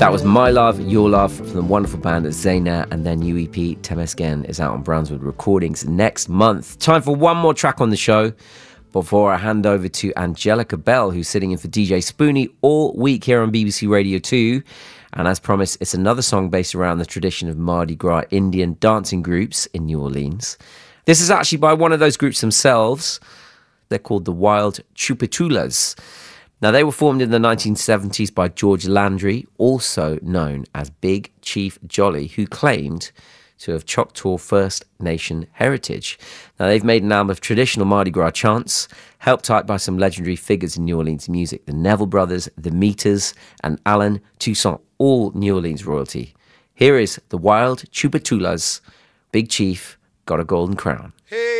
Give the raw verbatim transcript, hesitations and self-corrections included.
That was My Love, Your Love from the wonderful band Zayna, and their new E P, Temesgen, is out on Brownswood Recordings next month. Time for one more track on the show before I hand over to Angelica Bell, who's sitting in for D J Spoonie all week here on B B C Radio two. And as promised, it's another song based around the tradition of Mardi Gras Indian dancing groups in New Orleans. This is actually by one of those groups themselves. They're called the Wild Chupitulas. Now, they were formed in the nineteen seventies by George Landry, also known as Big Chief Jolly, who claimed to have Choctaw First Nation heritage. Now, they've made an album of traditional Mardi Gras chants, helped type by some legendary figures in New Orleans music, the Neville Brothers, the Meters, and Alan Toussaint, all New Orleans royalty. Here is the Wild Chupitulas, Big Chief Got a Golden Crown. Hey.